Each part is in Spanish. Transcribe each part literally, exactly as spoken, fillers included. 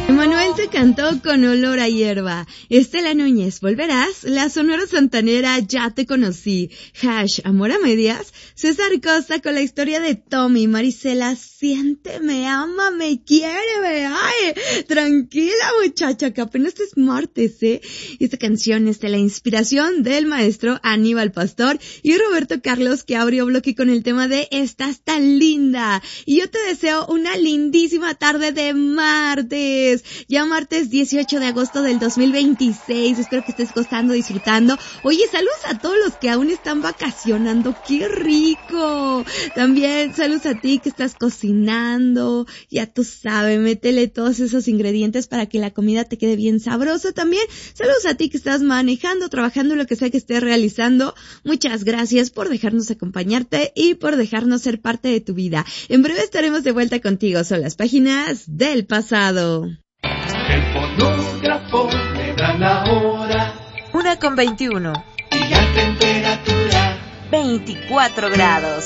Manuel te cantó Con olor a hierba. Estela Núñez, ¿volverás? La Sonora Santanera, Ya te conocí. Hash, Amor a medias. César Costa con la historia de Tommy. Marisela, siénteme, ama, me quiere, me ay. Tranquila muchacha, que apenas es martes, ¿eh? Esta canción es de la inspiración del maestro Aníbal Pastor y Roberto Carlos, que abrió bloque con el tema de Estás tan linda. Y yo te deseo una lindísima tarde de martes. Ya martes dieciocho de agosto del dos mil veintiséis, espero que estés gozando, disfrutando. Oye, saludos a todos los que aún están vacacionando, ¡qué rico! También saludos a ti que estás cocinando, ya tú sabes, métele todos esos ingredientes para que la comida te quede bien sabrosa. También saludos a ti que estás manejando, trabajando, lo que sea que estés realizando. Muchas gracias por dejarnos acompañarte y por dejarnos ser parte de tu vida. En breve estaremos de vuelta contigo, son las páginas del pasado. El fonógrafo me da la hora. Una con veintiuno. Y la temperatura. veinticuatro grados.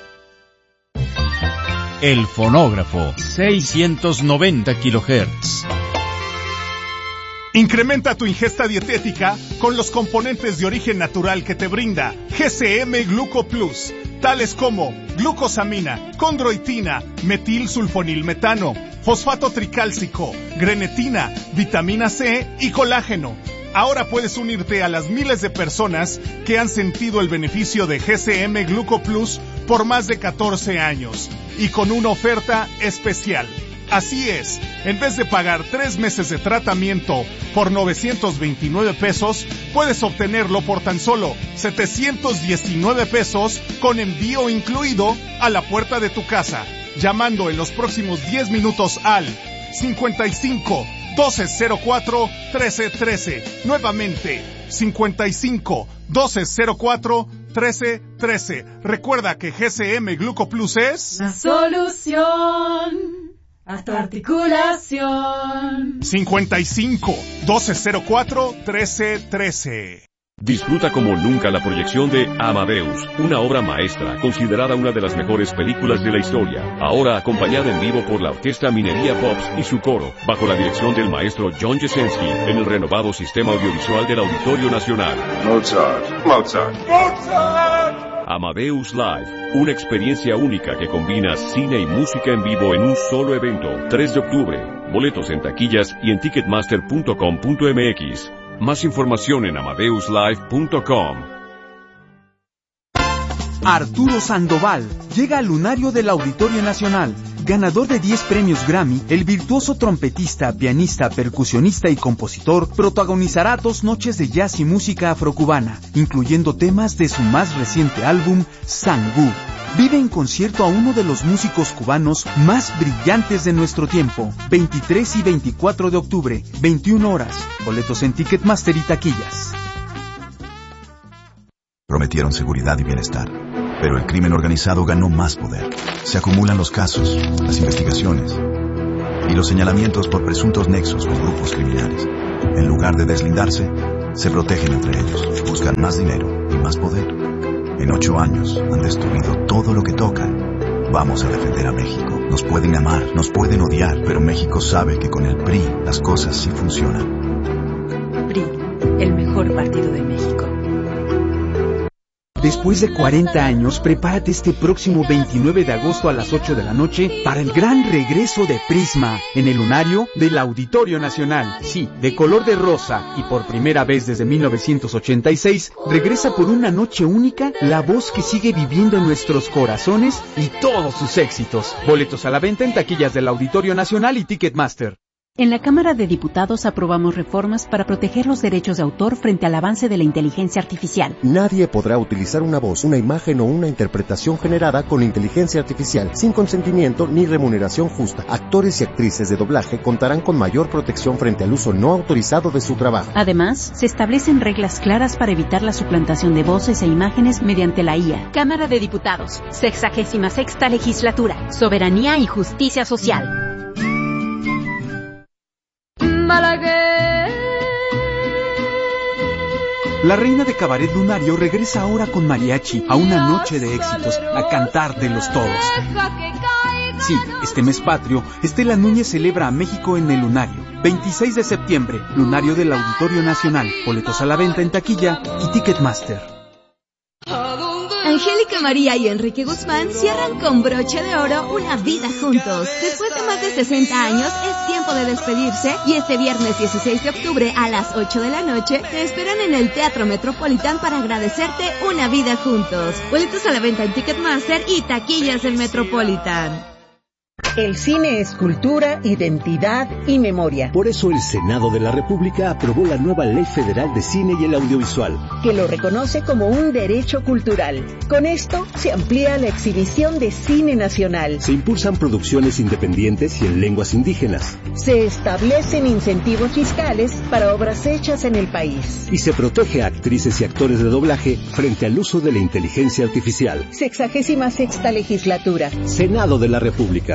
El fonógrafo, seiscientos noventa kilohertz. Incrementa tu ingesta dietética con los componentes de origen natural que te brinda G C M Gluco Plus, tales como glucosamina, condroitina, metilsulfonilmetano, fosfato tricálcico, grenetina, vitamina C y colágeno. Ahora puedes unirte a las miles de personas que han sentido el beneficio de G C M Gluco Plus por más de catorce años y con una oferta especial. Así es, en vez de pagar tres meses de tratamiento por novecientos veintinueve pesos, puedes obtenerlo por tan solo setecientos diecinueve pesos con envío incluido a la puerta de tu casa, llamando en los próximos diez minutos al cincuenta y cinco, doce cero cuatro, trece trece. Nuevamente, cincuenta y cinco, doce cero cuatro, trece trece. Recuerda que G C M Gluco Plus es la solución a tu articulación. cincuenta y cinco, doce cero cuatro, trece trece. Disfruta como nunca la proyección de Amadeus, una obra maestra considerada una de las mejores películas de la historia. Ahora acompañada en vivo por la Orquesta Minería Pops y su coro, bajo la dirección del maestro John Jesensky, en el renovado sistema audiovisual del Auditorio Nacional. Mozart, Mozart, Mozart. Amadeus Live, una experiencia única que combina cine y música en vivo en un solo evento. tres de octubre. Boletos en taquillas y en ticketmaster punto com punto m x. Más información en amadeus live punto com. Arturo Sandoval llega al lunario del Auditorio Nacional. Ganador de diez premios Grammy, el virtuoso trompetista, pianista, percusionista y compositor protagonizará dos noches de jazz y música afrocubana, incluyendo temas de su más reciente álbum, Sangú. Vive en concierto a uno de los músicos cubanos más brillantes de nuestro tiempo. veintitrés y veinticuatro de octubre, veintiuna horas. Boletos en Ticketmaster y taquillas. Prometieron seguridad y bienestar, pero el crimen organizado ganó más poder. Se acumulan los casos, las investigaciones y los señalamientos por presuntos nexos con grupos criminales. En lugar de deslindarse, se protegen entre ellos, buscan más dinero y más poder. En ocho años han destruido todo lo que tocan. Vamos a defender a México. Nos pueden amar, nos pueden odiar, pero México sabe que con el P R I las cosas sí funcionan. P R I, el mejor partido de México. Después de cuarenta años, prepárate este próximo veintinueve de agosto a las ocho de la noche para el gran regreso de Prisma en el lunario del Auditorio Nacional. Sí, de color de rosa y por primera vez desde mil novecientos ochenta y seis, regresa por una noche única la voz que sigue viviendo en nuestros corazones y todos sus éxitos. Boletos a la venta en taquillas del Auditorio Nacional y Ticketmaster. En la Cámara de Diputados aprobamos reformas para proteger los derechos de autor frente al avance de la inteligencia artificial. Nadie podrá utilizar una voz, una imagen o una interpretación generada con inteligencia artificial sin consentimiento ni remuneración justa. Actores y actrices de doblaje contarán con mayor protección frente al uso no autorizado de su trabajo. Además, se establecen reglas claras para evitar la suplantación de voces e imágenes mediante la I A. Cámara de Diputados, sexagésima sexta legislatura, soberanía y justicia social. La reina de cabaret lunario regresa ahora con mariachi a una noche de éxitos, a cantar de los todos. Sí, este mes patrio, Estela Núñez celebra a México en el lunario. veintiséis de septiembre, lunario del Auditorio Nacional. Boletos a la venta en taquilla y Ticketmaster. Angélica María y Enrique Guzmán cierran con broche de oro una vida juntos. Después de más de sesenta años, es tiempo de despedirse y este viernes dieciséis de octubre a las ocho de la noche te esperan en el Teatro Metropolitan para agradecerte una vida juntos. Boletos a la venta en Ticketmaster y taquillas del Metropolitan. El cine es cultura, identidad y memoria. Por eso el Senado de la República aprobó la nueva Ley Federal de Cine y el Audiovisual, que lo reconoce como un derecho cultural. Con esto se amplía la exhibición de cine nacional. Se impulsan producciones independientes y en lenguas indígenas. Se establecen incentivos fiscales para obras hechas en el país. Y se protege a actrices y actores de doblaje frente al uso de la inteligencia artificial. Sexagésima sexta legislatura. Senado de la República.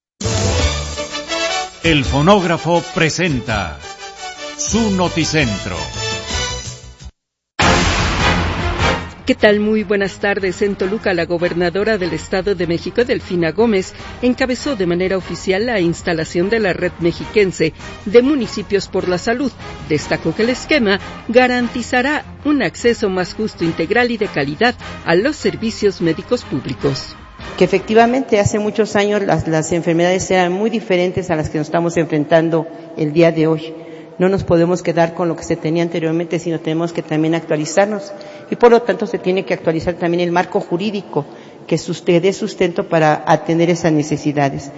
El fonógrafo presenta su noticentro. ¿Qué tal? Muy buenas tardes. En Toluca, la gobernadora del Estado de México, Delfina Gómez, encabezó de manera oficial la instalación de la Red Mexiquense de Municipios por la Salud. Destacó que el esquema garantizará un acceso más justo, integral y de calidad a los servicios médicos públicos. Que efectivamente hace muchos años las, las enfermedades eran muy diferentes a las que nos estamos enfrentando el día de hoy. No nos podemos quedar con lo que se tenía anteriormente, sino tenemos que también actualizarnos. Y por lo tanto se tiene que actualizar también el marco jurídico que dé sustento para atender esas necesidades.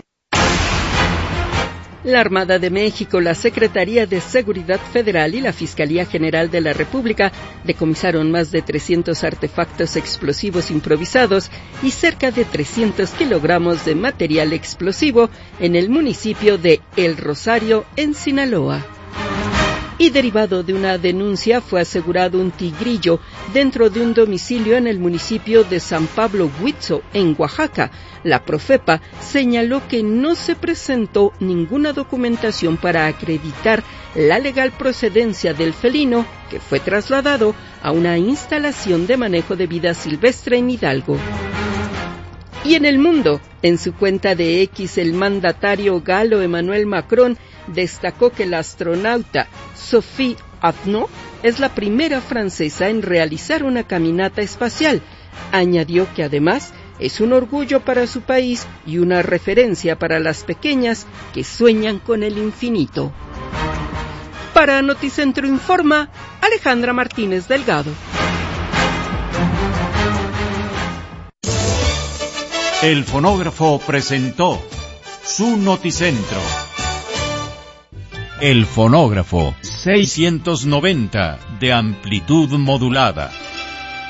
La Armada de México, la Secretaría de Seguridad Federal y la Fiscalía General de la República decomisaron más de trescientos artefactos explosivos improvisados y cerca de trescientos kilogramos de material explosivo en el municipio de El Rosario, en Sinaloa. Y derivado de una denuncia fue asegurado un tigrillo dentro de un domicilio en el municipio de San Pablo Huitzo, en Oaxaca. La Profepa señaló que no se presentó ninguna documentación para acreditar la legal procedencia del felino, que fue trasladado a una instalación de manejo de vida silvestre en Hidalgo. Y en el mundo, en su cuenta de X, el mandatario galo Emmanuel Macron destacó que la astronauta Sophie Afno es la primera francesa en realizar una caminata espacial. Añadió que además es un orgullo para su país y una referencia para las pequeñas que sueñan con el infinito. Para Noticentro Informa, Alejandra Martínez Delgado. El fonógrafo presentó su noticentro. El fonógrafo seiscientos noventa de amplitud modulada.